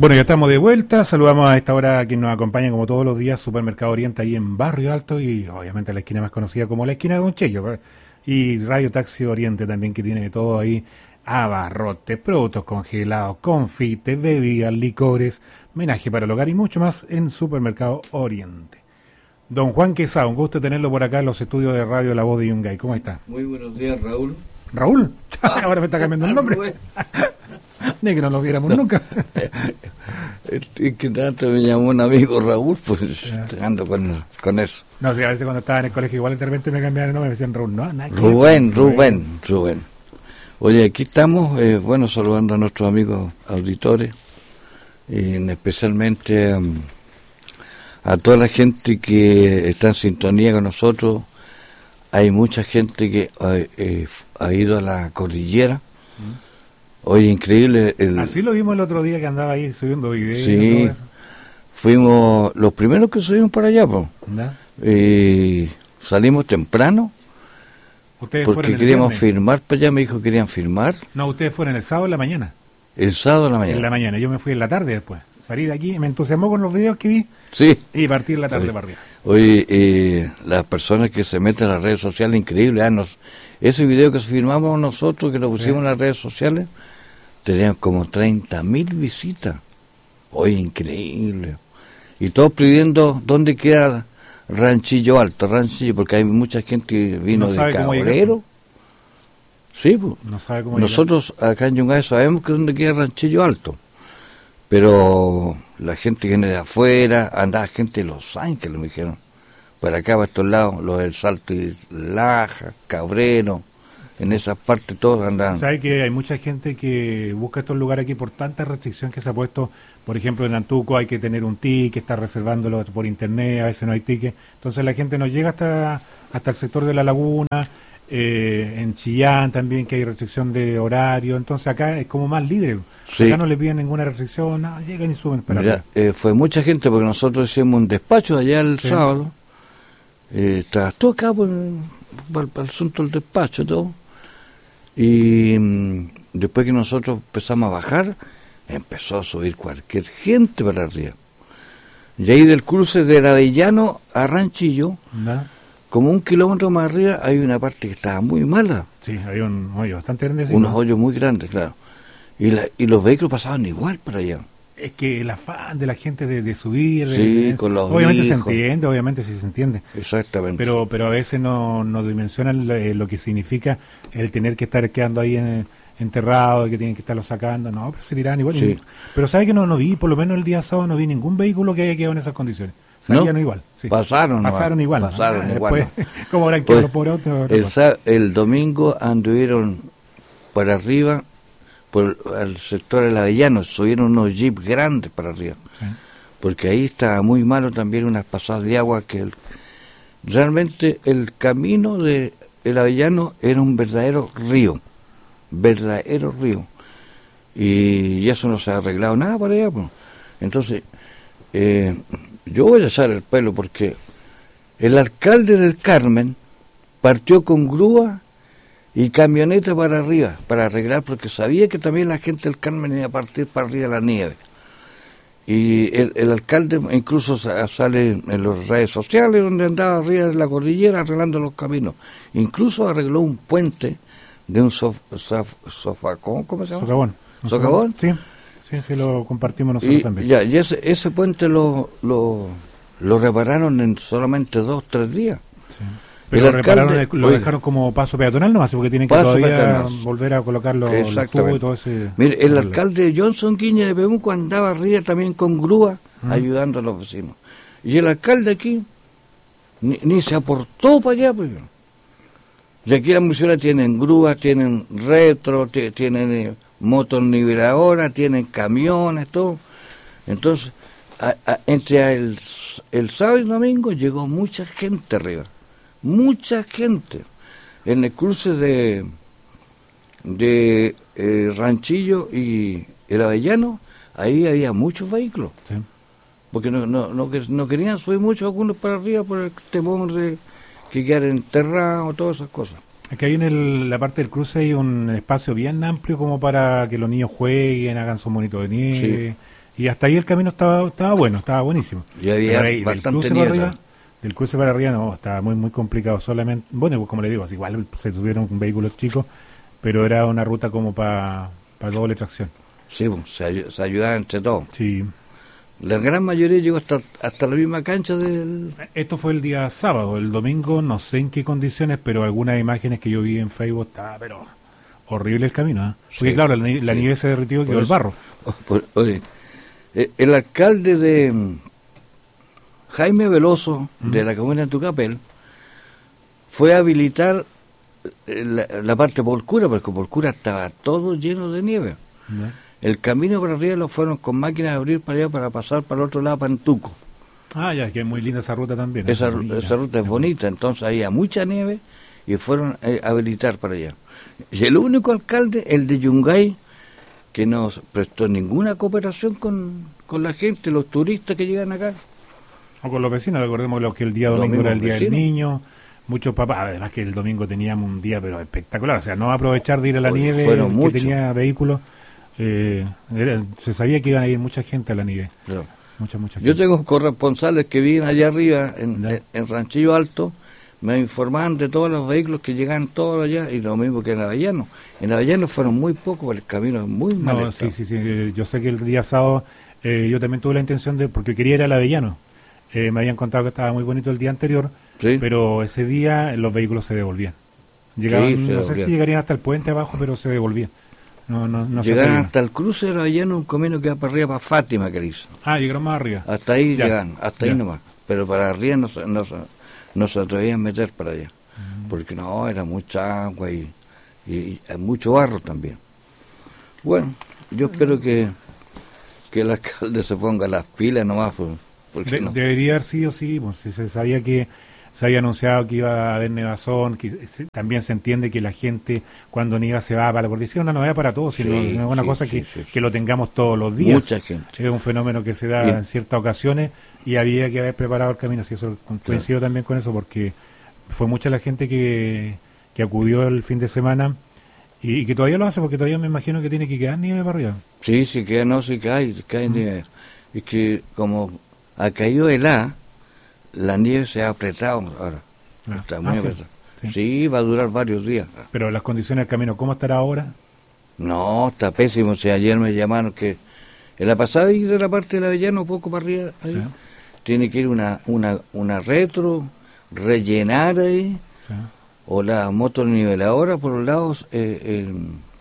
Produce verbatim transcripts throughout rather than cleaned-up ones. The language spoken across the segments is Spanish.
Bueno, ya estamos de vuelta, saludamos a esta hora a quien nos acompaña como todos los días, Supermercado Oriente ahí en Barrio Alto y obviamente la esquina más conocida como la esquina de Don Cheyo, y Radio Taxi Oriente también, que tiene todo ahí, abarrotes, productos congelados, confites, bebidas, licores, menaje para el hogar y mucho más en Supermercado Oriente. Don Juan Quesada, un gusto tenerlo por acá en los estudios de Radio La Voz de Yungay. ¿Cómo está? Muy buenos días, Raúl. ¿Raúl? Ah, ahora me está cambiando el nombre. Ni que no lo viéramos no. nunca. Es que tanto me llamó un amigo Raúl, pues ando con, con eso. No, sí, a veces cuando estaba en el colegio igual de repente me cambiaban el nombre, me decían Raúl. No, nada. Rubén, Rubén, Rubén. Oye, aquí estamos, eh, bueno, saludando a nuestros amigos auditores, y especialmente um, a toda la gente que está en sintonía con nosotros. Hay mucha gente que eh, eh, ha ido a la cordillera. ¿Mm? Oye, increíble. El... Así lo vimos el otro día que andaba ahí subiendo videos. Sí, fuimos los primeros que subimos para allá, pues. Y salimos temprano. ¿Ustedes porque queríamos firmar para allá, me dijo que querían firmar. No, ustedes fueron el sábado en la mañana. El sábado en la mañana. En la mañana, yo me fui en la tarde después. Salí de aquí, me entusiasmó con los videos que vi. Sí. Y partí en la tarde sí. para arriba. Oye, eh, las personas que se meten en las redes sociales, increíble. ¿eh? Nos, ese video que firmamos nosotros, que lo pusimos sí. en las redes sociales, tenían como treinta mil visitas. Oye, increíble. Y todos pidiendo dónde queda Ranchillo Alto, Ranchillo, porque hay mucha gente que vino no de Cabrero. Sí, pues. No sabe cómo nosotros llegar. Acá en Yungay sabemos que dónde queda Ranchillo Alto. Pero la gente que viene de afuera, andaba gente de Los Ángeles, me dijeron. Para acá, para estos lados, los del Salto y Laja, Cabrero. En esas partes todos andan. ¿Sabe que hay mucha gente que busca estos lugares aquí por tanta restricción que se ha puesto? Por ejemplo, en Antuco hay que tener un ticket, estar reservándolo por internet, a veces no hay ticket. Entonces la gente no llega hasta hasta el sector de la laguna, eh, en Chillán también, que hay restricción de horario. Entonces acá es como más libre. Sí. Acá no le piden ninguna restricción, no, llegan y suben para Mira, eh, fue mucha gente porque nosotros hicimos un despacho allá el sí. sábado. Eh, está todo acá por, por, por el asunto del despacho, todo. Y mmm, después que nosotros empezamos a bajar, empezó a subir cualquier gente para arriba. Y ahí del cruce del Avellano a Ranchillo, ¿no? Como un kilómetro más arriba, hay una parte que estaba muy mala. Sí, hay un hoyo bastante grande. Unos ¿no? hoyos muy grandes, claro. Y, la, y los vehículos pasaban igual para allá. Es que el afán de la gente de, de subir, sí, de, con los obviamente hijos. se entiende, obviamente sí se entiende. Exactamente. Pero pero a veces no, no dimensionan lo, lo que significa el tener que estar quedando ahí en, enterrado, que tienen que estarlo sacando. No, pero se tiran igual. Sí. Pero sabe que no, no vi, por lo menos el día sábado no vi ningún vehículo que haya quedado en esas condiciones. Salían ¿No? igual. Sí. Pasaron, Pasaron no, igual. Pasaron ah, igual. Después, como habrán quedado por otro. El, el domingo anduvieron para arriba, por el sector del Avellano, subieron unos jeeps grandes para arriba. Sí. Porque ahí estaba muy malo también unas pasadas de agua que el, realmente el camino de el Avellano era un verdadero río. Verdadero río. Y eso no se ha arreglado nada para allá. Pues. Entonces, eh, yo voy a echar el pelo porque el alcalde del Carmen partió con grúa y camioneta para arriba, para arreglar, porque sabía que también la gente del Carmen iba a partir para arriba de la nieve. Y el, el alcalde incluso sale en las redes sociales donde andaba arriba de la cordillera arreglando los caminos. Incluso arregló un puente de un sof, sof, sofacón, ¿cómo se llama? Socavón. ¿Socavón? Sí, sí, sí, lo compartimos nosotros y, también. Ya, y ese, ese puente lo, lo, lo repararon en solamente dos, tres días. Sí. Pero lo alcalde, repararon, lo dejaron como paso peatonal nomás, porque tienen que todavía peatonal. volver a colocar los, los tubos y todo ese... Mire, el alcalde Johnson Guiña de Pemuco andaba arriba también con grúa, ¿Mm? ayudando a los vecinos. Y el alcalde aquí ni, ni se aportó para allá, pues. Y aquí las misiones tienen grúas, tienen retro, t- tienen eh, motos niveladoras, tienen camiones, todo. Entonces, a, a, entre el, el sábado y el domingo llegó mucha gente arriba. Mucha gente. En el cruce de, de eh, Ranchillo y el Avellano, ahí había muchos vehículos. Sí. Porque no, no, no, no querían subir mucho algunos para arriba por el temor de que quedaran enterrados, todas esas cosas. Es que ahí en el, la parte del cruce hay un espacio bien amplio como para que los niños jueguen, hagan su monito de nieve. y hasta ahí el camino estaba estaba bueno, estaba buenísimo. Y había ahí, bastante del, cruce para arriba, nieve. del cruce para arriba no, estaba muy muy complicado, solamente, bueno, pues como le digo, igual se subieron vehículos chicos, pero era una ruta como para pa doble tracción. Sí, pues, se, ay- se ayudaban entre todos. Sí. La gran mayoría llegó hasta, hasta la misma cancha del... Esto fue el día sábado, el domingo no sé en qué condiciones, pero algunas imágenes que yo vi en Facebook estaba, pero horrible el camino, ¿eh? Porque Sí, claro, la, ni- la sí. nieve se derritió y Por quedó el eso- barro. Por- Oye, eh, el alcalde de mm, Jaime Veloso, de la comuna de Tucapel, fue a habilitar eh, la, la parte Polcura, porque Polcura estaba todo lleno de nieve. ¿Ya? El camino para arriba lo fueron con máquinas de abrir para allá para pasar para el otro lado, para Antuco. Ah, ya, que es muy linda esa ruta también. ¿eh? Esa, Muy linda. esa ruta es bonita, entonces había mucha nieve y fueron eh, a habilitar para allá. Y el único alcalde, el de Yungay, que no prestó ninguna cooperación con, con la gente, los turistas que llegan acá. O con los vecinos, recordemos lo que el día Los domingo era el mismos día del vecinos. niño, muchos papás, además que el domingo teníamos un día pero espectacular, o sea, no aprovechar de ir a la Oye, nieve, fueron que muchos. tenía vehículos, eh, era- se sabía que iban a ir mucha gente a la nieve, Claro. mucha, mucha Yo gente. tengo corresponsales que viven allá arriba, en, Ya. en, en Ranchillo Alto, me informaban de todos los vehículos que llegaban todos allá, y lo mismo que en Avellano. En Avellano fueron muy pocos, porque el camino es muy mal No, estado. sí, sí, sí, eh, yo sé que el día sábado eh, yo también tuve la intención de, porque quería ir al Avellano, eh, me habían contado que estaba muy bonito el día anterior, Sí. pero ese día los vehículos se devolvían. Llegaban, Sí, se no sé devolvían. si llegarían hasta el puente abajo, pero se devolvían. No, no, no se Llegaron atrevían. hasta el cruce de Avellano, un camino que va para arriba, para Fátima, que dice. Ah, llegaron más arriba. Hasta ahí Ya, llegan, hasta ya. ahí nomás. Pero para arriba no se, no se, no se atrevían a meter para allá. Mm. Porque no, era mucha agua y, y, y mucho barro también. Bueno, yo espero que, que el alcalde se ponga las pilas nomás. Pues, porque De- no. Debería haber sido, sí, pues, si se sabía que se había anunciado que iba a haber nevazón, que se- también se entiende que la gente cuando nieva se va para la cordillera, una novedad para todos, sino Sí, no es una sí, cosa sí, que, sí, sí. que lo tengamos todos los días. Mucha gente. Es un fenómeno que se da Y- en ciertas ocasiones y había que haber preparado el camino, si eso coincido también con eso, porque fue mucha la gente que, que acudió el fin de semana y, y que todavía lo hace, porque todavía me imagino que tiene que quedar nieve para arriba. Sí, sí, que no, sí que hay, que hay nieve. Es que como ha caído el A, la nieve se ha apretado ahora. Ah, Está ah, muy sí, apretado. sí. Sí, va a durar varios días. Pero las condiciones del camino, ¿cómo estará ahora? No, está pésimo. Si ayer me llamaron que en la pasada y de la parte del Avellano, un poco para arriba, ahí, Sí. tiene que ir una, una, una retro, rellenar ahí, Sí. o la motoniveladora por los lados, eh, eh,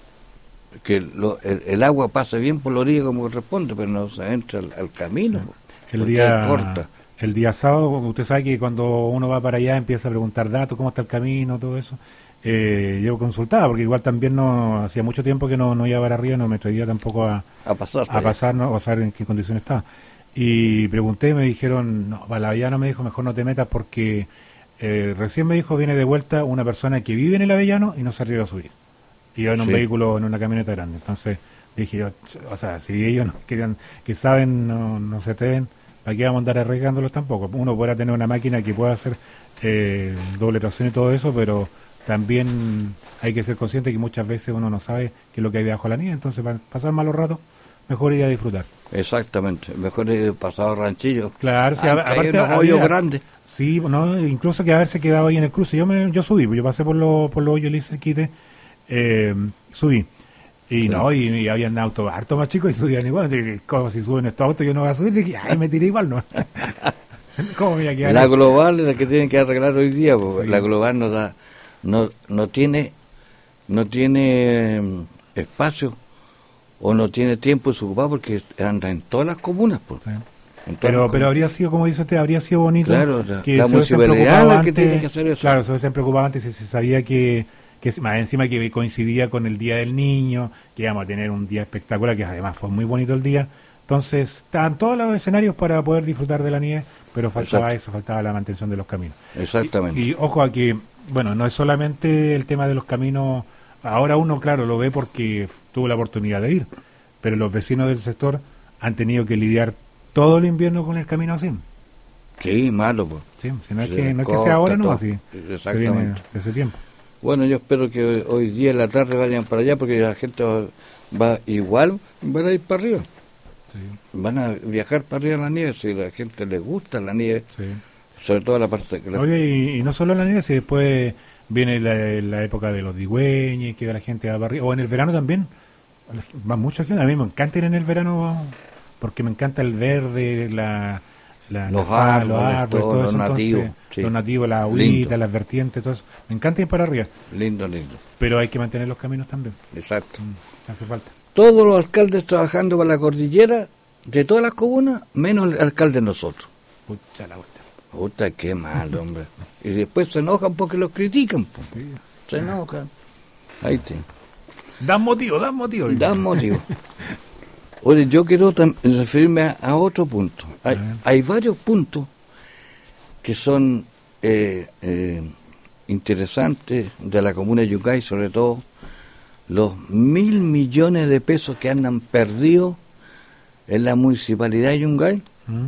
que lo- el, el agua pase bien por la orilla como corresponde, pero no se entra al, al camino. El porque día, es corta. el día sábado, usted sabe que cuando uno va para allá empieza a preguntar datos, cómo está el camino, todo eso. Eh, yo consultaba, porque igual también no hacía mucho tiempo que no, no iba para arriba, no me traía tampoco a, A pasar. a pasar, ¿no? O saber en qué condiciones estaba. Y pregunté y me dijeron, no, Avellano me dijo, mejor no te metas porque eh, recién me dijo, viene de vuelta una persona que vive en el Avellano y no se arriesga a subir. Y yo en un Sí. vehículo, en una camioneta grande. Entonces dije yo, o sea, si ellos no querían, que saben, no, no se atreven, ¿para qué vamos a andar arriesgándolos tampoco? Uno podrá tener una máquina que pueda hacer eh, doble tracción y todo eso, pero también hay que ser consciente que muchas veces uno no sabe qué es lo que hay debajo de la nieve, entonces para pasar malos ratos, mejor ir a disfrutar. Exactamente. Mejor ir pasado ranchillo. Claro, sí, Ah, a- que hay aparte unos había- hoyos grandes. Sí, no, incluso que haberse quedado ahí en el cruce. Yo me, yo subí, pues yo pasé por los por los hoyos, le hice el quite, eh, subí. Y Claro. no, y, y habían autos harto más chicos y subían igual. Dije, ¿cómo si suben estos autos yo no voy a subir? Dije, ay, me tiré igual, ¿no? ¿Cómo me iba a quedar? La ahí? global es la que tienen que arreglar hoy día, porque Sí. la global no da, no, no tiene, no tiene mm, espacio o no tiene tiempo desocupado porque anda en todas las comunas, pues. Sí. En todas Pero, las pero habría sido, como dice usted, habría sido bonito Claro, la- que la se hubiesen municipalidad preocupado es la que antes. tiene que hacer eso. Claro, se hubiesen preocupado antes si se sabía que, que más encima que coincidía con el Día del Niño, que íbamos a tener un día espectacular, que además fue muy bonito el día. Entonces, estaban todos los escenarios para poder disfrutar de la nieve, pero faltaba Exacto. eso, faltaba la mantención de los caminos. Exactamente. Y, y ojo a que, bueno, no es solamente el tema de los caminos, ahora uno, claro, lo ve porque tuvo la oportunidad de ir, pero los vecinos del sector han tenido que lidiar todo el invierno con el camino así. Sí, malo, pues. Sí, si no es Se que, no es que corta sea ahora, no, todo. así se viene Exactamente. desde ese tiempo. Bueno, yo espero que hoy, hoy día en la tarde vayan para allá porque la gente va, va igual, van a ir para arriba. Sí. Van a viajar para arriba de la nieve, si a la gente le gusta la nieve, sí. Sobre todo la parte... La... Oye, y, y no solo la nieve, si después viene la, la época de los digüeñes, que la gente va para arriba, o en el verano también, va mucha gente, a mí me encanta ir en el verano, porque me encanta el verde, la... La, los, la, árboles, los árboles, todo, todo los eso, nativos, entonces, sí. los nativos, las agüitas, las vertientes, todo eso. Me encanta ir para arriba. Lindo, lindo. Pero hay que mantener los caminos también. Exacto. Mm, hace falta. Todos los alcaldes trabajando para la cordillera de todas las comunas, menos el alcalde de nosotros. Pucha la vuelta. Puta, qué mal, hombre. Y después se enojan porque los critican. Pues. Sí. Se enojan. Ahí te. Dan motivo, dan motivo. Dan motivo. Oye, yo quiero tam- referirme a, a otro punto. Hay, hay varios puntos que son eh, eh, interesantes de la comuna de Yungay, sobre todo los mil millones de pesos que andan perdidos en la municipalidad de Yungay. ¿Mm?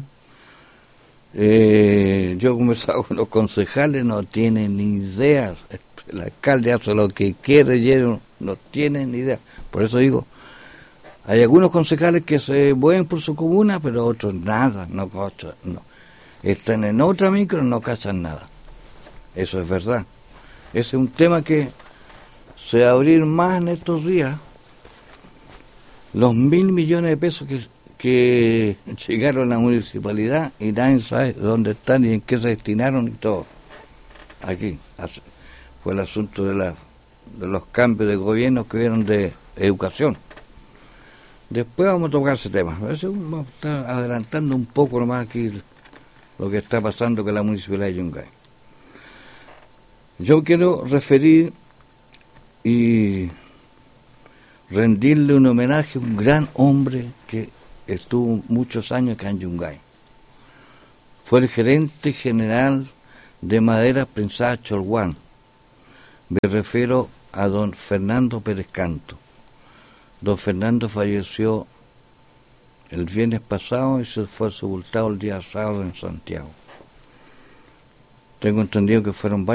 Eh, yo he conversado con los concejales, no tienen ni idea. El alcalde hace lo que quiere y ellos no tienen ni idea. Por eso digo, hay algunos concejales que se mueven por su comuna, pero otros nada, no cachan, no. Están en otra micro, no cachan nada. Eso es verdad. Ese es un tema que se va a abrir más en estos días. Los mil millones de pesos que, que llegaron a la municipalidad y nadie sabe dónde están y en qué se destinaron y todo. Aquí fue el asunto de, la, de los cambios de gobierno que hubieron de educación. Después vamos a tocar ese tema. Vamos a estar adelantando un poco nomás aquí lo que está pasando con la municipalidad de Yungay. Yo quiero referir y rendirle un homenaje a un gran hombre que estuvo muchos años acá en Yungay. Fue el gerente general de Maderas Prensadas Cholguán. Me refiero a don Fernando Pérez Canto. Don Fernando falleció el viernes pasado y se fue sepultado el día sábado en Santiago. Tengo entendido que fueron varios